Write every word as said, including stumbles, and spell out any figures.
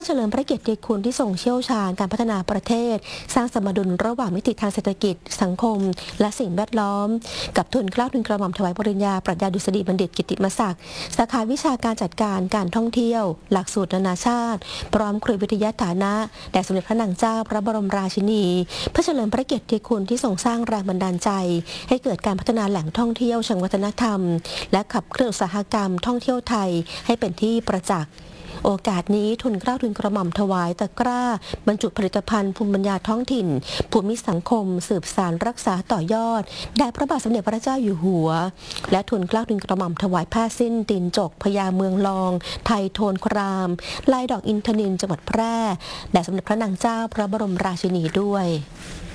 เฉลิมพระเกียรติคุณที่ทรงเชี่ยวชาญการพัฒนาประเทศสร้างสมดุลระหว่างมิติทางเศรษฐกิจสังคมและสิ่งแวดล้อมกับทุนเกล้าทุนกระหม่อมถวายปริญญาปรัชญาดุษฎีบัณฑิตกิตติมศักดิ์สาขาวิชาการจัดการการท่องเที่ยวหลักสูตรนานาชาติพร้อมครูวิทยาฐานะแด่สมเด็จพระนางเจ้าพระบรมราชินีเพื่อเฉลิมพระเกียรติคุณที่ทรงสร้างแรงบันดาลใจให้เกิดการพัฒนาแหล่งท่องเที่ยวเชิงวัฒนธรรมและขับเคลื่อนอุตสาหกรรมท่องเที่ยวไทยให้เป็นที่ประจักษ์โอกาสนี้ทุนเกล้าทุนกระหม่อมถวายตะกร้าบรรจุผลิตภัณฑ์ภูมิปัญญาท้องถิ่นภูมิสังคมสืบสานรักษาต่อยอดแด่พระบาทสมเด็จพระเจ้าอยู่หัวและทุนเกล้าทุนกระหม่อมถวายผ้าสิ้นตีนจกพญาเมืองลองไทยโทนครามลายดอกอินทนิลจังหวัดแพร่แด่สมเด็จพระนางเจ้าพระบรมราชินีด้วย